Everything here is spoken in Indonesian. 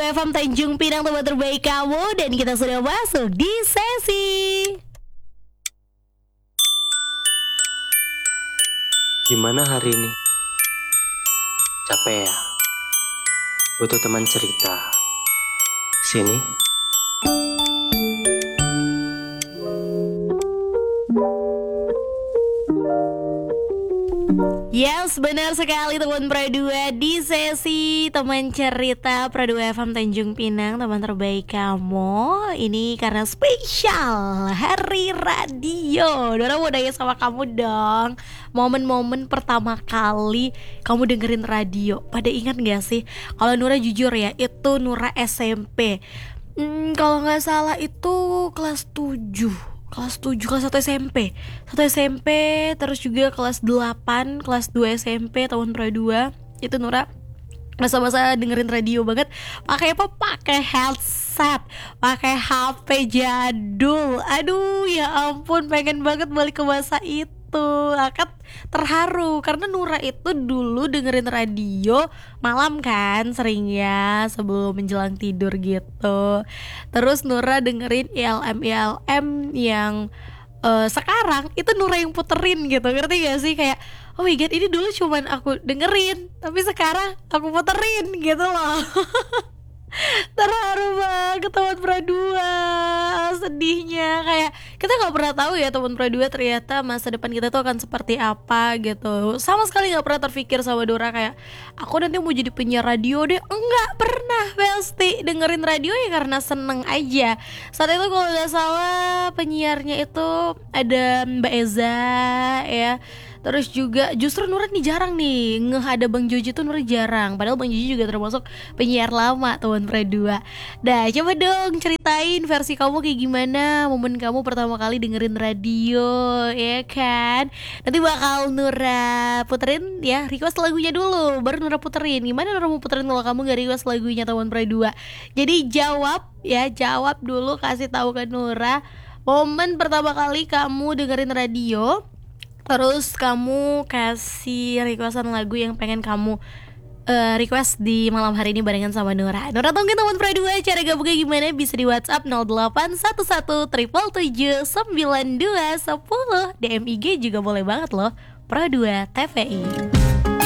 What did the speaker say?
FM Tanjung Pinang, tempat terbaik kamu. Dan kita sudah masuk di sesi Gimana hari ini? Capek ya? Butuh teman cerita. Sini. Yes, benar sekali teman Pradua. Di sesi teman cerita Pradua FM Tanjung Pinang, teman terbaik kamu. Ini karena spesial Hari Radio. Dora mau nanya sama kamu dong, momen-momen pertama kali kamu dengerin radio, pada ingat gak sih? Kalau Nura jujur ya, itu Nura SMP. Kalau gak salah itu kelas 7, kelas 1 SMP. 1 SMP, terus juga kelas 8, kelas 2 SMP tahun Pradua. Itu Nura masa-masa dengerin radio banget. Pakai apa? Pakai headset, pakai HP jadul. Aduh, ya ampun, pengen banget balik ke masa itu. Akad terharu karena Nura itu dulu dengerin radio malam kan, sering ya, sebelum menjelang tidur gitu. Terus Nura dengerin ILM yang sekarang itu Nura yang puterin gitu, ngerti gak sih? Kayak oh my god, ini dulu cuman aku dengerin, tapi sekarang aku puterin gitu loh. Terharu banget teman Pradua. Sedihnya kayak kita gak pernah tahu ya teman Pradua, ternyata masa depan kita tuh akan seperti apa gitu. Sama sekali gak pernah terfikir sama Dora kayak aku nanti mau jadi penyiar radio deh. Enggak pernah, pasti dengerin radio ya karena seneng aja. Saat itu kalau gak salah penyiarnya itu ada Mbak Eza ya. Terus juga justru Nura nih jarang nih ada Bang Joji tuh, Nura jarang. Padahal Bang Joji juga termasuk penyiar lama teman Pradua. Dah, coba dong ceritain versi kamu kayak gimana, momen kamu pertama kali dengerin radio, ya kan? Nanti bakal Nura puterin ya, request lagunya dulu, baru Nura puterin. Gimana Nura mau puterin kalau kamu gak request lagunya teman Pradua? Jadi jawab ya, jawab dulu, kasih tahu ke Nura momen pertama kali kamu dengerin radio. Terus kamu kasih requestan lagu yang pengen kamu request di malam hari ini barengan sama Nura. Nura tungguin teman Pradua. Cara gabungnya gimana? Bisa di WhatsApp 0811 777 9210. DM IG juga boleh banget loh, Pradua TVI.